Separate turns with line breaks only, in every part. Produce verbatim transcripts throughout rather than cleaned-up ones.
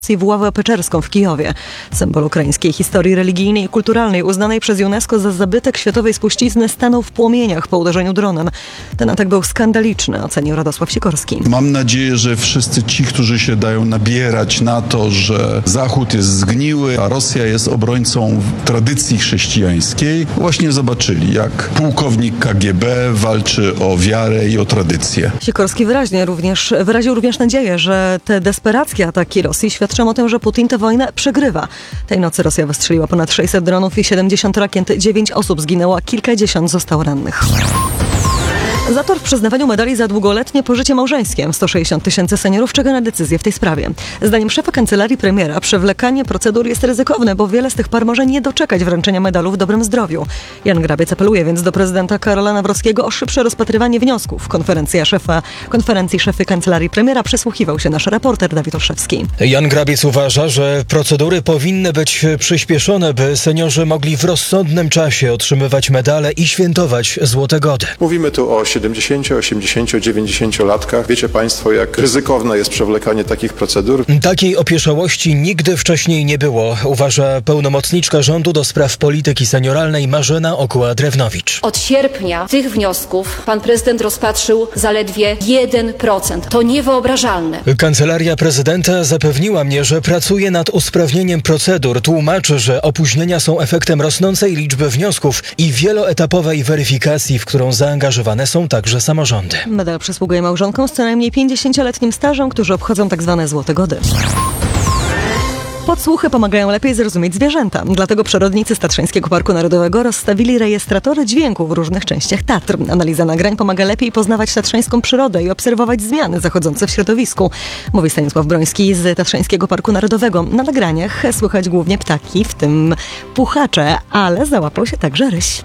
w Ławę-Peczerską w Kijowie. Symbol ukraińskiej historii religijnej i kulturalnej, uznanej przez UNESCO za zabytek światowej spuścizny, stanął w płomieniach po uderzeniu dronem. Ten atak był skandaliczny, ocenił Radosław Sikorski.
Mam nadzieję, że wszyscy ci, którzy się dają nabierać na to, że Zachód jest zgniły, a Rosja jest obrońcą tradycji chrześcijańskiej, właśnie zobaczyli, jak pułkownik K G B walczy o wiarę i o tradycję.
Sikorski wyraźnie również, wyraził również nadzieję, że te desperackie ataki Rosji świadczą o tym, że Putin tę wojnę przegrywa. Tej nocy Rosja wystrzeliła ponad sześćset dronów i siedemdziesiąt rakiet. Dziewięć osób zginęło, a kilkadziesiąt zostało rannych. Zator w przyznawaniu medali za długoletnie pożycie małżeńskie. sto sześćdziesiąt tysięcy seniorów czeka na decyzję w tej sprawie. Zdaniem szefa kancelarii premiera przewlekanie procedur jest ryzykowne, bo wiele z tych par może nie doczekać wręczenia medalu w dobrym zdrowiu. Jan Grabiec apeluje więc do prezydenta Karola Nawrockiego o szybsze rozpatrywanie wniosków. Konferencja szefa, konferencji szefy kancelarii premiera przysłuchiwał się nasz reporter Dawid Olszewski.
Jan Grabiec uważa, że procedury powinny być przyspieszone, by seniorzy mogli w rozsądnym czasie otrzymywać medale i świętować złote gody.
Mówimy tu o siedemdziesięcio-, osiemdziesięcio-, dziewięćdziesięciolatkach. Wiecie Państwo, jak ryzykowne jest przewlekanie takich procedur?
Takiej opieszałości nigdy wcześniej nie było, uważa pełnomocniczka rządu do spraw polityki senioralnej Marzena Okuła-Drewnowicz.
Od sierpnia tych wniosków pan prezydent rozpatrzył zaledwie jeden procent. To niewyobrażalne.
Kancelaria prezydenta zapewniła mnie, że pracuje nad usprawnieniem procedur. Tłumaczy, że opóźnienia są efektem rosnącej liczby wniosków i wieloetapowej weryfikacji, w którą zaangażowane są także samorządy.
Medal przysługuje małżonkom z co najmniej pięćdziesięcioletnim stażem, którzy obchodzą tak zwane złote gody. Podsłuchy pomagają lepiej zrozumieć zwierzęta. Dlatego przyrodnicy z Tatrzańskiego Parku Narodowego rozstawili rejestratory dźwięku w różnych częściach Tatr. Analiza nagrań pomaga lepiej poznawać tatrzańską przyrodę i obserwować zmiany zachodzące w środowisku, mówi Stanisław Broński z Tatrzańskiego Parku Narodowego. Na nagraniach słychać głównie ptaki, w tym puchacze, ale załapał się także ryś.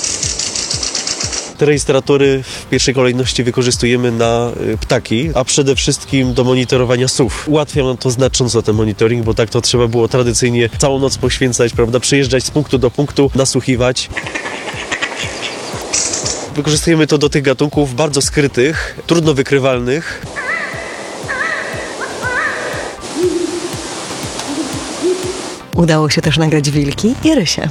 Te rejestratory w pierwszej kolejności wykorzystujemy na ptaki, a przede wszystkim do monitorowania sów. Ułatwia nam to znacząco ten monitoring, bo tak to trzeba było tradycyjnie całą noc poświęcać, prawda, przyjeżdżać z punktu do punktu, nasłuchiwać. Wykorzystujemy to do tych gatunków bardzo skrytych, trudno wykrywalnych.
Udało się też nagrać wilki i rysie.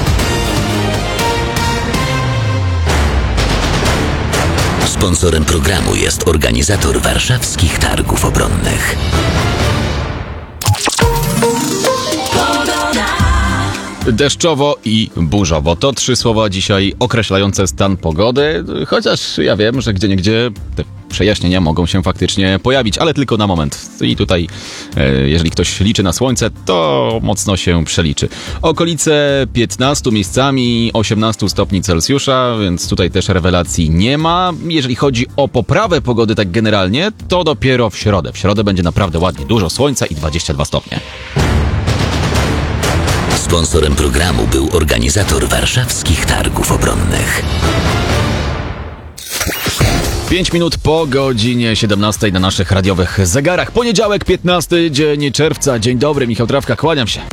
Sponsorem programu jest organizator Warszawskich Targów Obronnych.
Deszczowo i burzowo. To trzy słowa dzisiaj określające stan pogody, chociaż ja wiem, że gdzieniegdzie te przejaśnienia mogą się faktycznie pojawić, ale tylko na moment. I tutaj, jeżeli ktoś liczy na słońce, to mocno się przeliczy. Okolice piętnaście, miejscami osiemnaście stopni Celsjusza, więc tutaj też rewelacji nie ma. Jeżeli chodzi o poprawę pogody tak generalnie, to dopiero w środę. W środę będzie naprawdę ładnie, dużo słońca i dwadzieścia dwa stopnie.
Sponsorem programu był organizator Warszawskich Targów Obronnych.
Pięć minut po godzinie siedemnastej na naszych radiowych zegarach. Poniedziałek, piętnasty dzień czerwca. Dzień dobry, Michał Trawka, kłaniam się.